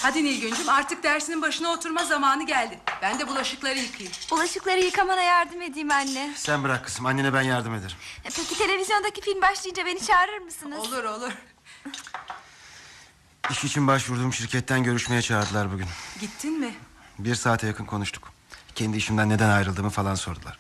Hadi Nilgüncüm, artık dersinin başına oturma zamanı geldi. Ben de bulaşıkları yıkayayım. Bulaşıkları yıkamana yardım edeyim anne. Sen bırak kızım, annene ben yardım ederim. Peki televizyondaki film başlayınca beni çağırır mısınız? Olur olur. İş için başvurduğum şirketten görüşmeye çağırdılar bugün. Gittin mi? 1 saate yakın konuştuk. Kendi işimden neden ayrıldığımı falan sordular.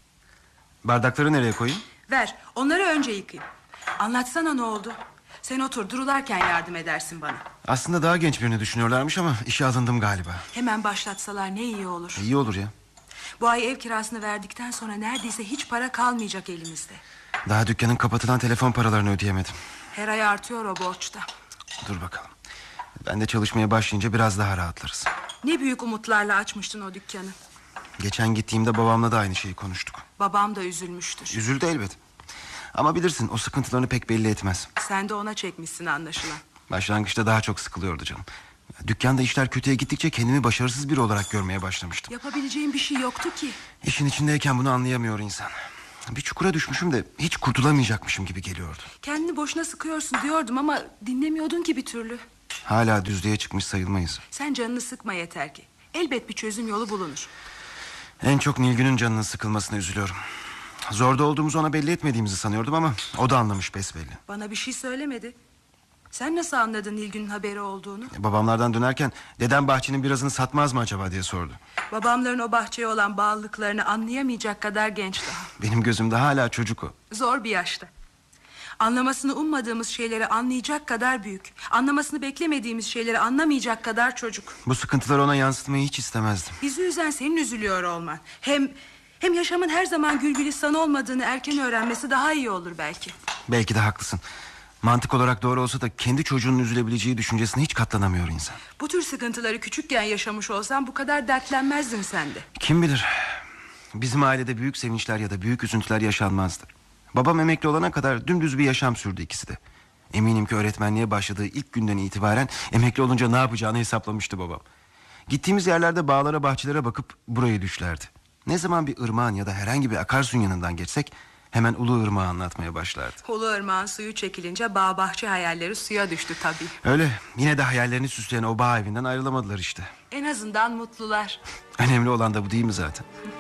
Bardakları nereye koyayım? Ver, onları önce yıkayayım. Anlatsana ne oldu? Sen otur, durularken yardım edersin bana. Aslında daha genç birini düşünüyorlarmış ama işe alındım galiba. Hemen başlatsalar ne iyi olur. İyi olur ya. Bu ay ev kirasını verdikten sonra neredeyse hiç para kalmayacak elimizde. Daha dükkanın kapatılan telefon paralarını ödeyemedim. Her ay artıyor o borçta. Dur bakalım. Ben de çalışmaya başlayınca biraz daha rahatlarız. Ne büyük umutlarla açmıştın o dükkanı. Geçen gittiğimde babamla da aynı şeyi konuştuk. Babam da üzülmüştür. Üzüldü elbet. Ama bilirsin, o sıkıntılarını pek belli etmez. Sen de ona çekmişsin anlaşılan. Başlangıçta daha çok sıkılıyordu canım. Dükkanda işler kötüye gittikçe kendimi başarısız biri olarak görmeye başlamıştım. Yapabileceğim bir şey yoktu ki. İşin içindeyken bunu anlayamıyor insan. Bir çukura düşmüşüm de hiç kurtulamayacakmışım gibi geliyordu. Kendini boşuna sıkıyorsun diyordum ama dinlemiyordun ki bir türlü. Hala düzlüğe çıkmış sayılmayız. Sen canını sıkma yeter ki. Elbet bir çözüm yolu bulunur. En çok Nilgün'ün canının sıkılmasına üzülüyorum. Zorda olduğumuzu ona belli etmediğimizi sanıyordum ama o da anlamış besbelli. Bana bir şey söylemedi. Sen nasıl anladın Nilgün'ün haberi olduğunu? Babamlardan dönerken dedem bahçenin birazını satmaz mı acaba diye sordu. Babamların o bahçeye olan bağlılıklarını anlayamayacak kadar genç daha. Benim gözümde hala çocuk o. Zor bir yaşta. Anlamasını ummadığımız şeyleri anlayacak kadar büyük. Anlamasını beklemediğimiz şeyleri anlamayacak kadar çocuk. Bu sıkıntıları ona yansıtmayı hiç istemezdim. Bizi üzen senin üzülüyor olman. Hem yaşamın her zaman gül gülistan olmadığını erken öğrenmesi daha iyi olur belki. Belki de haklısın. Mantık olarak doğru olsa da kendi çocuğunun üzülebileceği düşüncesine hiç katlanamıyor insan. Bu tür sıkıntıları küçükken yaşamış olsan bu kadar dertlenmezdin sen de. Kim bilir, bizim ailede büyük sevinçler ya da büyük üzüntüler yaşanmazdı. Babam emekli olana kadar dümdüz bir yaşam sürdü ikisi de. Eminim ki öğretmenliğe başladığı ilk günden itibaren emekli olunca ne yapacağını hesaplamıştı babam. Gittiğimiz yerlerde bağlara, bahçelere bakıp burayı düşlerdi. Ne zaman bir ırmağın ya da herhangi bir akarsuyun yanından geçsek hemen Ulu Irmak'ı anlatmaya başlardı. Ulu Irmak'ın suyu çekilince bağ bahçe hayalleri suya düştü tabii. Öyle, yine de hayallerini süsleyen o bağ evinden ayrılamadılar işte. En azından mutlular. Önemli olan da bu değil mi zaten?